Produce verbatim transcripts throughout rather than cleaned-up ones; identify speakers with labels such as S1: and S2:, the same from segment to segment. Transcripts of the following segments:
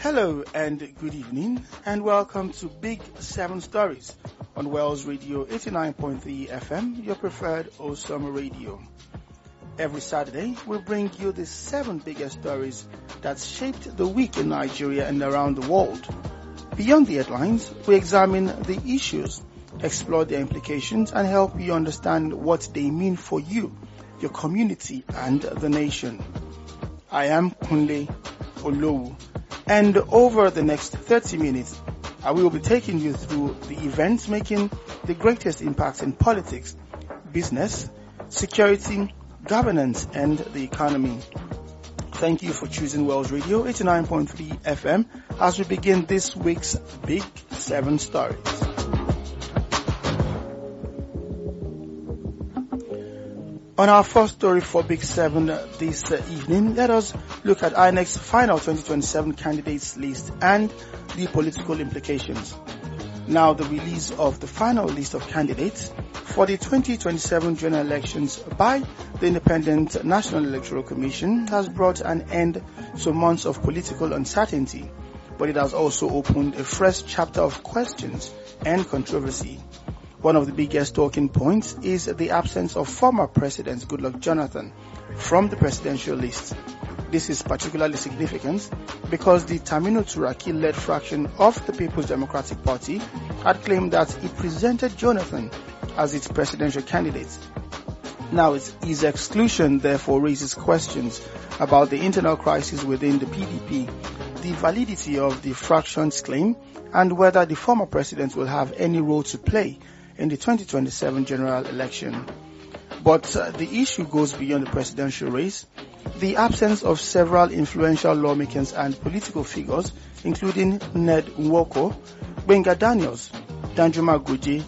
S1: Hello and good evening, and welcome to Big Seven Stories on Wells Radio eighty-nine point three F M, your preferred Osama radio. Every Saturday, we bring you the seven biggest stories that shaped the week in Nigeria and around the world. Beyond the headlines, we examine the issues, explore their implications, and help you understand what they mean for you, your community, and the nation. I am Kunle Olowu, and over the next thirty minutes, I will be taking you through the events making the greatest impact in politics, business, security, governance, and the economy. Thank you for choosing Wells Radio eighty-nine point three F M as we begin this week's Big Seven Stories. On our first story for Big Seven this uh, evening, let us look at I N E C's final twenty twenty-seven candidates list and the political implications. Now, the release of the final list of candidates for the twenty twenty-seven general elections by the Independent National Electoral Commission has brought an end to months of political uncertainty, but it has also opened a fresh chapter of questions and controversy. One of the biggest talking points is the absence of former President Goodluck Jonathan from the presidential list. This is particularly significant because the Tamino Turaki-led fraction of the People's Democratic Party had claimed that it presented Jonathan as its presidential candidate. Now, his exclusion therefore raises questions about the internal crisis within the P D P, the validity of the fraction's claim, and whether the former president will have any role to play in the twenty twenty-seven general election. But uh, the issue goes beyond the presidential race. The absence of several influential lawmakers and political figures, including Ned Nwoko, Gbenga Daniels, Danjuma Goje,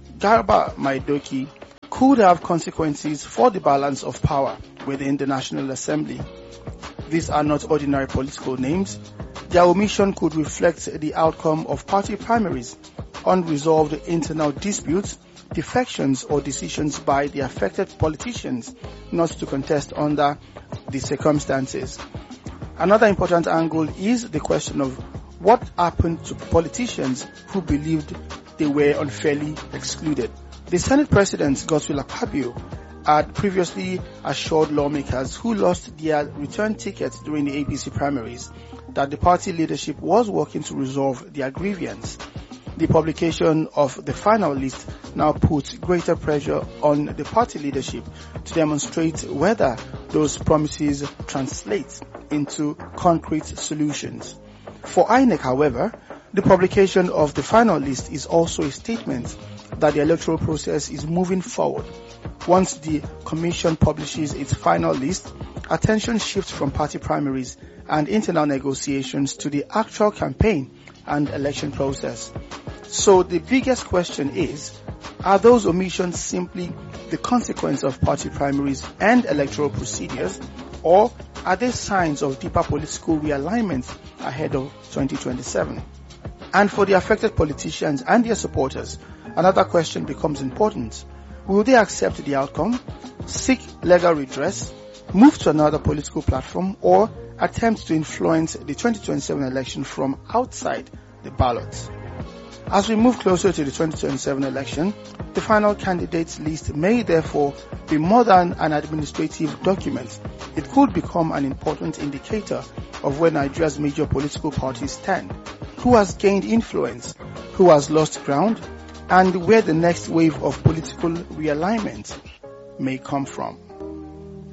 S1: Garba Maidoki, could have consequences for the balance of power within the National Assembly. These are not ordinary political names. Their omission could reflect the outcome of party primaries, unresolved internal disputes, defections, or decisions by the affected politicians not to contest under the circumstances. Another important angle is the question of what happened to politicians who believed they were unfairly excluded. The Senate President, Godswill Akpabio, had previously assured lawmakers who lost their return tickets during the A P C primaries that the party leadership was working to resolve their grievance. The publication of the final list now puts greater pressure on the party leadership to demonstrate whether those promises translate into concrete solutions. For I N E C, however, the publication of the final list is also a statement that the electoral process is moving forward. Once the Commission publishes its final list, attention shifts from party primaries and internal negotiations to the actual campaign and election process. So the biggest question is, are those omissions simply the consequence of party primaries and electoral procedures, or are they signs of deeper political realignment ahead of twenty twenty-seven? And for the affected politicians and their supporters, another question becomes important. Will they accept the outcome, seek legal redress, move to another political platform, or attempt to influence the twenty twenty-seven election from outside the ballot? As we move closer to the twenty twenty-seven election, the final candidates list may therefore be more than an administrative document. It could become an important indicator of where Nigeria's major political parties stand, who has gained influence, who has lost ground, and where the next wave of political realignment may come from.